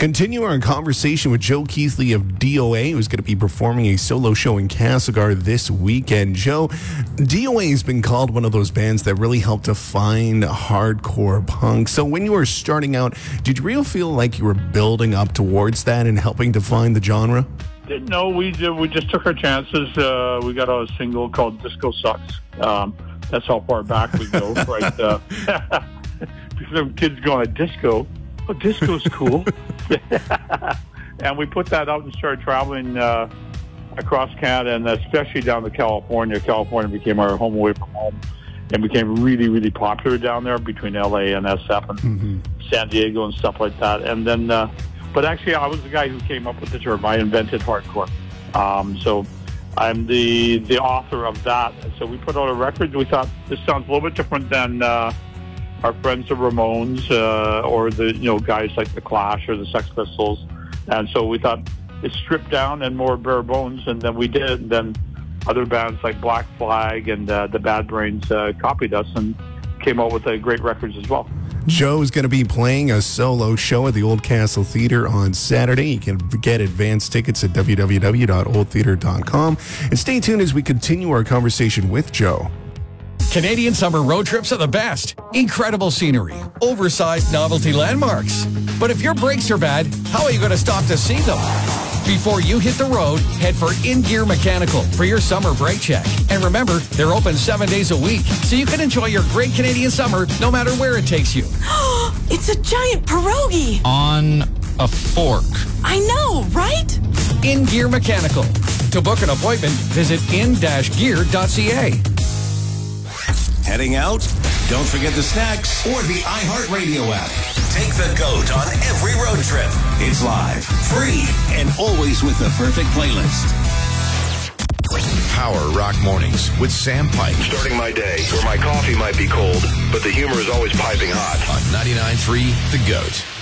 Continue our conversation with Joe Keithley of DOA, who's going to be performing a solo show in Castlegar this weekend. Joe, DOA has been called one of those bands that really helped define hardcore punk. So when you were starting out, did you really feel like you were building up towards that and helping define the genre? No, we just took our chances. We got a single called Disco Sucks. That's how far back we go, right? Some kids going to disco. Oh, disco's cool. And we put that out and started traveling across Canada, and especially down to California. California became our home away from home and became really, really popular down there between LA and SF and San Diego and stuff like that. And then, but actually, I was the guy who came up with the term. I invented hardcore. So I'm the author of that. So we put out a record. We thought this sounds a little bit different than our friends the Ramones or the guys like the Clash or the Sex Pistols, and so we thought it's stripped down and more bare bones, and then we did. And then other bands like Black Flag and the Bad Brains copied us and came out with great records as well. Joe is going to be playing a solo show at the Old Castle Theatre on Saturday. You can get advance tickets at www.oldtheatre.com. And stay tuned as we continue our conversation with Joe. Canadian summer road trips are the best. Incredible scenery, oversized novelty landmarks. But if your brakes are bad, how are you going to stop to see them? Before you hit the road, head for In Gear Mechanical for your summer brake check. And remember, they're open 7 days a week, so you can enjoy your great Canadian summer no matter where it takes you. It's a giant pierogi. On a fork. I know, right? In Gear Mechanical. To book an appointment, visit in-gear.ca. Heading out? Don't forget the snacks or the iHeartRadio app. Take the GOAT on every road trip. It's live, free, and always with the perfect playlist. Power Rock Mornings with Sam Pike. Starting my day where my coffee might be cold, but the humor is always piping hot. On 99.3 The GOAT.